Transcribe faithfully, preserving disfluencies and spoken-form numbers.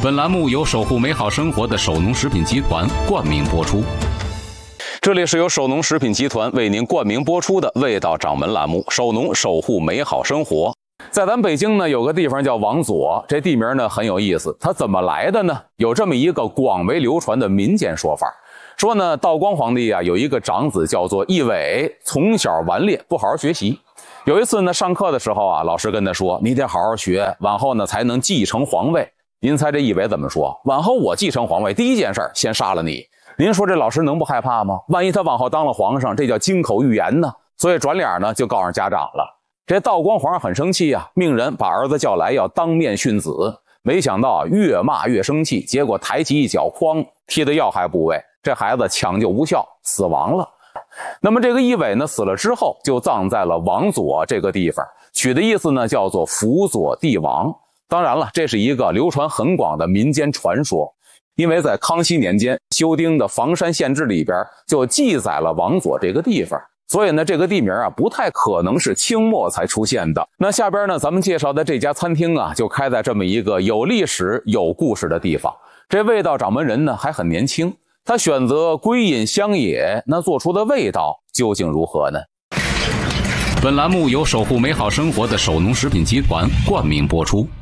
本栏目由守护美好生活的守农食品集团冠名播出。这里是由守农食品集团为您冠名播出的味道掌门栏目，守农守护美好生活。在咱北京呢，有个地方叫王佐，这地名呢很有意思，它怎么来的呢？有这么一个广为流传的民间说法，说呢，道光皇帝啊有一个长子叫做奕纬，从小顽劣，不好好学习。有一次呢，上课的时候啊，老师跟他说：“你得好好学，往后呢才能继承皇位。”您猜这奕纬怎么说？往后我继承皇位，第一件事先杀了你。您说这老师能不害怕吗？万一他往后当了皇上，这叫金口玉言呢。所以转脸呢就告诉家长了。这道光皇上很生气啊，命人把儿子叫来要当面训子。没想到啊，越骂越生气，结果抬起一脚，哐，踢的要害部位，这孩子抢救无效，死亡了。那么这个奕纬呢，死了之后就葬在了王佐这个地方，取的意思呢叫做辅佐帝王。当然了，这是一个流传很广的民间传说，因为在康熙年间修订的房山县志里边就记载了王佐这个地方，所以呢这个地名啊不太可能是清末才出现的。那下边呢咱们介绍的这家餐厅啊就开在这么一个有历史有故事的地方。这味道掌门人呢还很年轻，他选择归隐乡野，那做出的味道究竟如何呢？本栏目由守护美好生活的守农食品集团冠名播出。